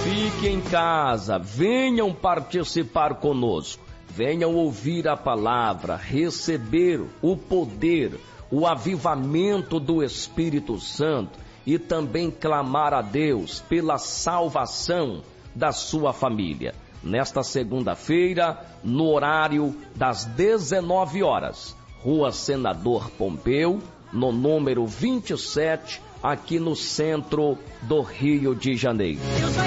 Fique em casa, venham participar conosco, venham ouvir a palavra, receber o poder, o avivamento do Espírito Santo e também clamar a Deus pela salvação da sua família. Nesta segunda-feira, no horário das 19 horas, Rua Senador Pompeu, no número 27, aqui no centro do Rio de Janeiro.